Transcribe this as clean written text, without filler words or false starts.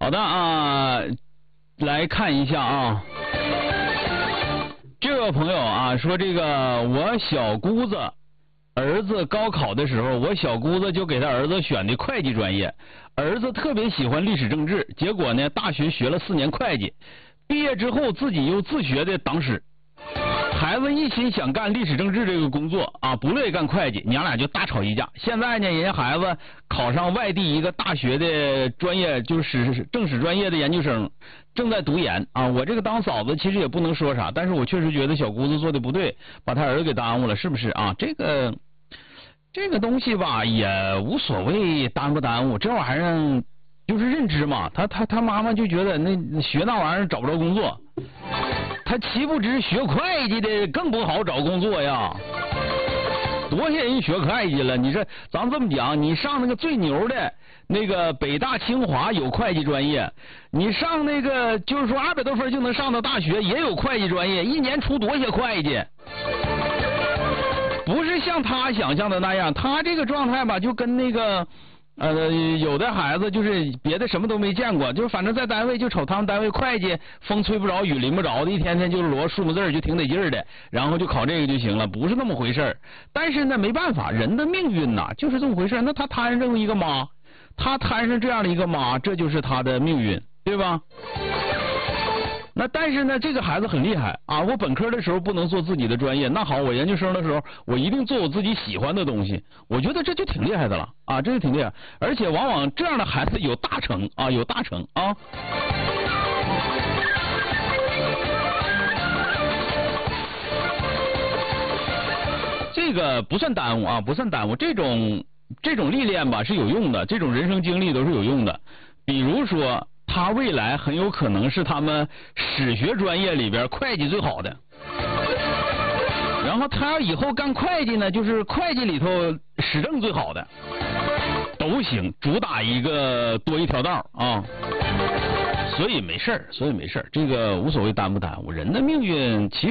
好的啊，来看一下啊，这位朋友啊说这个我小姑子儿子高考的时候，我小姑子就给他儿子选的会计专业，儿子特别喜欢历史政治，结果呢大学学了4年会计，毕业之后自己又自学的党史。孩子一心想干历史政治这个工作啊，不乐意干会计，娘俩就大吵一架。现在呢，人家孩子考上外地一个大学的专业，就是政史专业的研究生，正在读研啊。我这个当嫂子其实也不能说啥，但是我确实觉得小姑子做的不对，把他儿子给耽误了，是不是啊？这个东西吧也无所谓耽不耽误，这玩意儿就是认知嘛。他妈妈就觉得那学那玩意儿找不着工作。他岂不知学会计的更不好找工作呀？多些人学会计了，你说咱这么讲，你上那个最牛的那个北大清华有会计专业，你上那个就是说200多分就能上到大学也有会计专业，一年出多些会计，不是像他想象的那样，他这个状态吧就跟那个有的孩子就是别的什么都没见过，就反正在单位就瞅他们单位会计风吹不着雨淋不着的，一天天就摞数目字就挺得劲儿的，然后就考这个就行了，不是那么回事儿。但是呢没办法，人的命运呐就是这么回事儿。那他摊上这么一个妈，他摊上这样的一个妈，这就是他的命运，对吧？那但是呢，这个孩子很厉害啊！我本科的时候不能做自己的专业，那好，我研究生的时候我一定做我自己喜欢的东西。我觉得这就挺厉害的了啊，这就挺厉害。而且往往这样的孩子有大成啊，有大成啊。这个不算耽误啊，不算耽误。这种历练吧是有用的，这种人生经历都是有用的。比如说，他未来很有可能是他们史学专业里边会计最好的，然后他要以后干会计呢，就是会计里头史政最好的，都行，主打一个多一条道啊。所以没事儿，这个无所谓耽不耽误，人的命运其实。